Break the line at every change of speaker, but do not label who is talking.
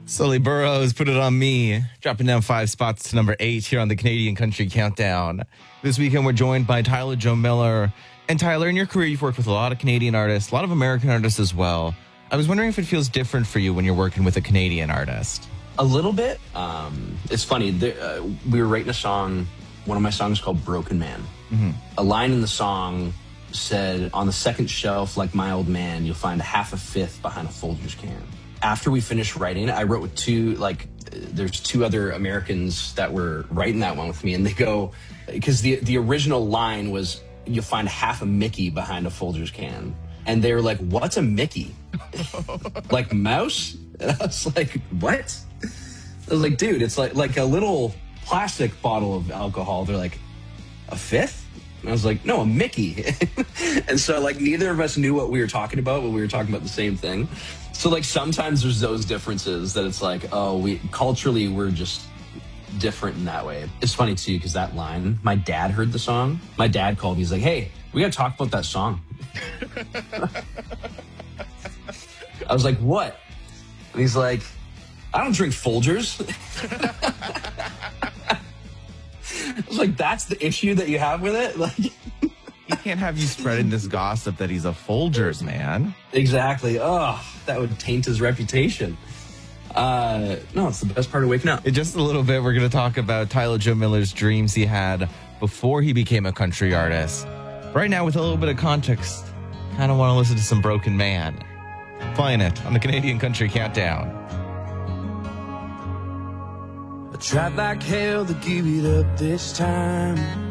Sully Burrows, Put It On Me, dropping down 5 spots to number 8 here on the Canadian Country Countdown. This weekend, we're joined by Tyler Joe Miller. And Tyler, in your career, you've worked with a lot of Canadian artists, a lot of American artists as well. I was wondering if it feels different for you when you're working with a Canadian artist.
A little bit. It's funny. We were writing a song, one of my songs called Broken Man. Mm-hmm. A line in the song said, on the second shelf, like my old man, you'll find a half a fifth behind a Folgers can. After we finished writing it, I wrote with there's two other Americans that were writing that one with me, and they go, because the original line was, you'll find half a Mickey behind a Folgers can. And they were like, what's a Mickey? Like mouse? And I was like, what? I was like, dude, it's like a little plastic bottle of alcohol. They're like, a fifth? And I was like, no, a Mickey. And so neither of us knew what we were talking about, but we were talking about the same thing. So sometimes there's those differences that it's like, oh, culturally we're just different in that way. It's funny too, because that line, my dad heard the song. My dad called me. He's like, hey, we got to talk about that song. I was like, what? And he's like, I don't drink Folgers. I was like, that's the issue that you have with it?
He can't have you spreading this gossip that he's a Folgers man.
Exactly. Oh, that would taint his reputation. No, it's the best part of waking up.
In just a little bit, we're going to talk about Tyler Joe Miller's dreams he had before he became a country artist. Right now, with a little bit of context, kind of want to listen to some Broken Man. Playing it on the Canadian Country Countdown.
I tried like hell to give it up this time.